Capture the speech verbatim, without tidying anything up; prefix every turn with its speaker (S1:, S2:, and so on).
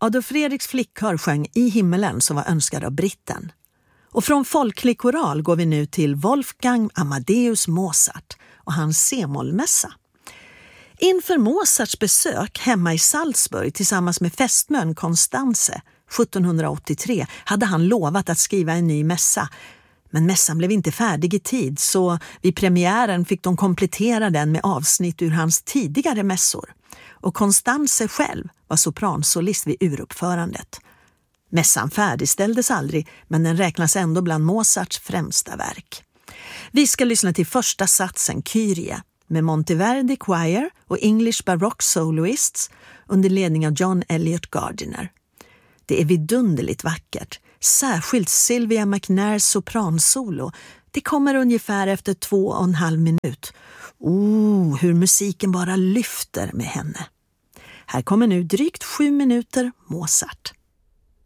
S1: Adolf Fredriks flickkör sjöng I himmelen som var önskad av britten. Och från folklig koral går vi nu till Wolfgang Amadeus Mozart och hans C-mollmässa. Inför Mozarts besök hemma i Salzburg tillsammans med fästmön Constanze sjuttonhundraåttiotre hade han lovat att skriva en ny mässa. Men mässan blev inte färdig i tid, så vid premiären fick de komplettera den med avsnitt ur hans tidigare mässor. Och Constanze själv var sopransolist vid uruppförandet. Mässan färdigställdes aldrig, men den räknas ändå bland Mozarts främsta verk. Vi ska lyssna till första satsen Kyrie med Monteverdi Choir och English Baroque Soloists under ledning av John Elliott Gardiner. Det är vidunderligt vackert, särskilt Sylvia McNairs sopransolo. Det kommer ungefär efter två och en halv minut. Oh, hur musiken bara lyfter med henne. Här kommer nu drygt sju minuter Mozart.